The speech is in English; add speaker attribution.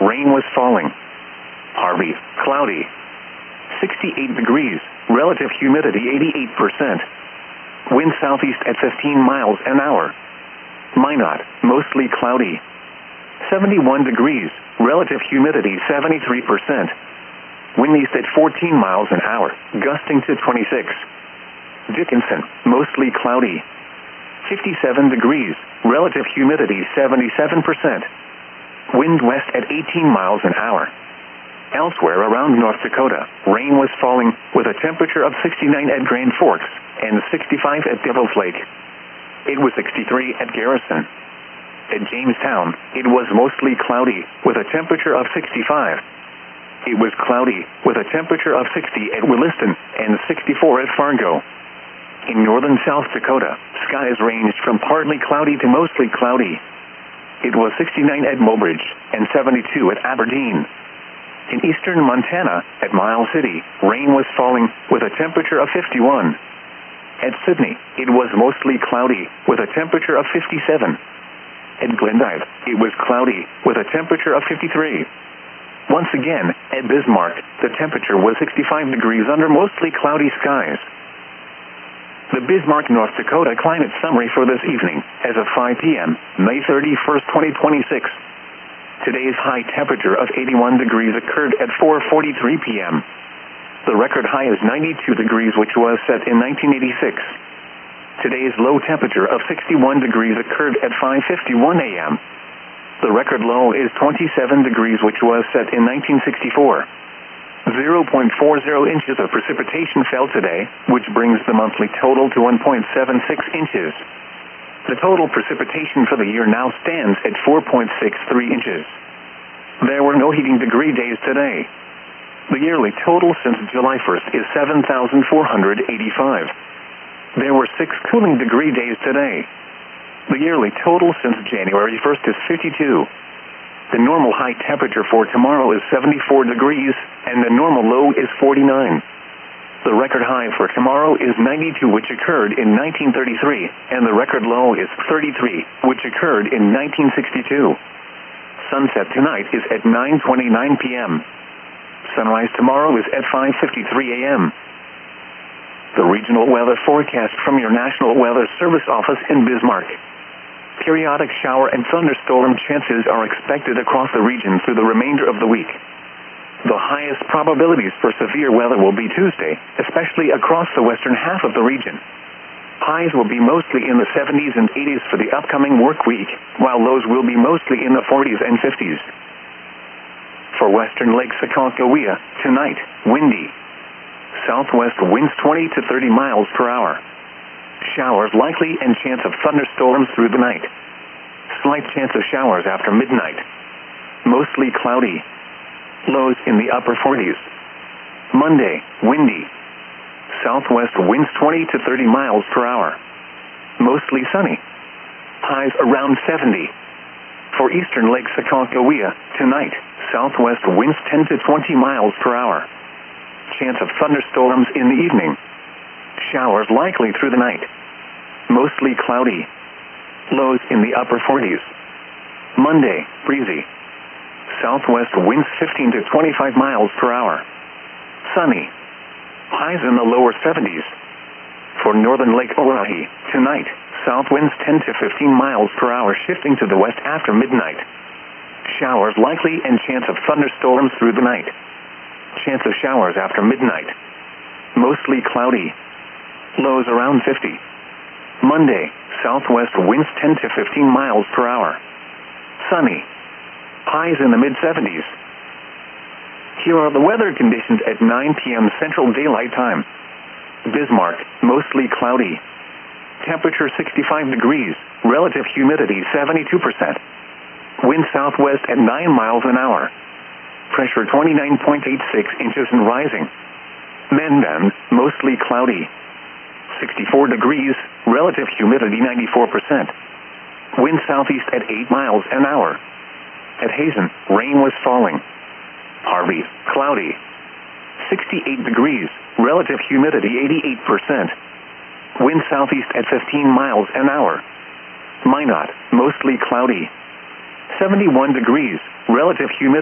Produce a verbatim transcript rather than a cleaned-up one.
Speaker 1: rain was falling. Harvey, cloudy. sixty-eight degrees, relative humidity eighty-eight percent. Wind southeast at fifteen miles an hour. Minot, mostly cloudy. seventy-one degrees, relative humidity seventy-three percent. Wind east at fourteen miles an hour, gusting to twenty-six. Dickinson, mostly cloudy. fifty-seven degrees, relative humidity seventy-seven percent. Wind west at eighteen miles an hour. Elsewhere around North Dakota, rain was falling, with a temperature of sixty-nine at Grand Forks and sixty-five at Devil's Lake. It was sixty-three at Garrison. At Jamestown, it was mostly cloudy, with a temperature of sixty-five. It was cloudy, with a temperature of sixty at Williston and sixty-four at Fargo. In northern South Dakota, skies ranged from partly cloudy to mostly cloudy. It was sixty-nine at Mobridge and seventy-two at Aberdeen. In eastern Montana, at Miles City, rain was falling, with a temperature of fifty-one. At Sydney, it was mostly cloudy, with a temperature of fifty-seven. At Glendive, it was cloudy, with a temperature of fifty-three. Once again, at Bismarck, the temperature was sixty-five degrees under mostly cloudy skies. The Bismarck, North Dakota climate summary for this evening, as of five p m, May thirty-first, twenty twenty-six. Today's high temperature of eighty-one degrees occurred at four forty-three p m The record high is ninety-two degrees, which was set in nineteen eighty-six. Today's low temperature of sixty-one degrees occurred at five fifty-one a m The record low is twenty-seven degrees, which was set in nineteen sixty-four. zero point four zero inches of precipitation fell today, which brings the monthly total to one point seven six inches. The total precipitation for the year now stands at four point six three inches. There were no heating degree days today. The yearly total since July first is seven thousand four hundred eighty-five. There were six cooling degree days today. The yearly total since January first is fifty-two. The normal high temperature for tomorrow is seventy-four degrees, and the normal low is forty-nine. The record high for tomorrow is ninety-two, which occurred in nineteen thirty-three, and the record low is thirty-three, which occurred in nineteen sixty-two. Sunset tonight is at nine twenty-nine p m Sunrise tomorrow is at five fifty-three a m The regional weather forecast from your National Weather Service office in Bismarck. Periodic shower and thunderstorm chances are expected across the region through the remainder of the week. The highest probabilities for severe weather will be Tuesday, especially across the western half of the region. Highs will be mostly in the seventies and eighties for the upcoming work week, while lows will be mostly in the forties and fifties. For western Lake Sakoncohia, tonight, windy. Southwest winds twenty to thirty miles per hour. Showers likely and chance of thunderstorms through the night. Slight chance of showers after midnight. Mostly cloudy. Lows in the upper forties. Monday, windy. Southwest winds twenty to thirty miles per hour. Mostly sunny. Highs around seventy. For eastern Lake Sakoncohia, tonight, southwest winds ten to twenty miles per hour. Chance of thunderstorms in the evening. Showers likely through the night. Mostly cloudy. Lows in the upper forties. Monday, breezy. Southwest winds fifteen to twenty-five miles per hour. Sunny. Highs in the lower seventies. For northern Lake Oahe, tonight, south winds ten to fifteen miles per hour, shifting to the west after midnight. Showers likely and chance of thunderstorms through the night. Chance of showers after midnight. Mostly cloudy. Lows around fifty. Monday, southwest winds ten to fifteen miles per hour. Sunny. Highs in the mid-seventies. Here are the weather conditions at nine p m Central Daylight Time. Bismarck, mostly cloudy. Temperature sixty-five degrees, relative humidity seventy-two percent. Wind southwest at nine miles an hour. Pressure twenty-nine point eight six inches and rising. Mendon, mostly cloudy. sixty-four degrees, relative humidity ninety-four percent. Wind southeast at eight miles an hour. At Hazen, rain was falling. Harvey, cloudy. sixty-eight degrees, relative humidity eighty-eight percent. Wind southeast at fifteen miles an hour. Minot, mostly cloudy. seventy-one degrees, relative humidity